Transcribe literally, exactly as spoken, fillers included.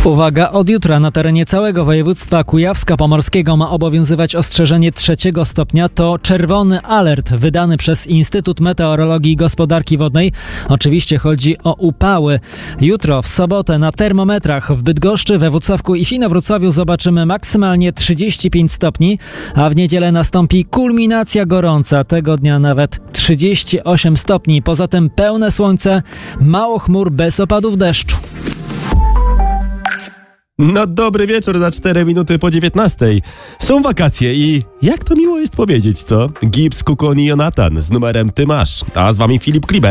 Uwaga, od jutra na terenie całego województwa kujawsko-pomorskiego ma obowiązywać ostrzeżenie trzeciego stopnia. To czerwony alert wydany przez Instytut Meteorologii i Gospodarki Wodnej. Oczywiście chodzi o upały. Jutro w sobotę na termometrach w Bydgoszczy, we Włocławku i Świnoujściu zobaczymy maksymalnie trzydzieści pięć stopni, a w niedzielę nastąpi kulminacja gorąca. Tego dnia nawet trzydzieści osiem stopni. Poza tym pełne słońce, mało chmur bez opadów deszczu. No dobry wieczór na cztery minuty po dziewiętnastej. Są wakacje i jak to miło jest powiedzieć, co? Gibbs, Kukon i Jonatan z numerem Ty masz. A z wami Filip Kliber.